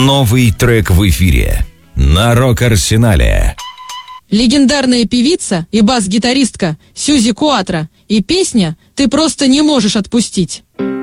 Новый трек в эфире на Рок-Арсенале. Легендарная певица и бас-гитаристка Сьюзи Куатро и песня «Ты просто не можешь отпустить».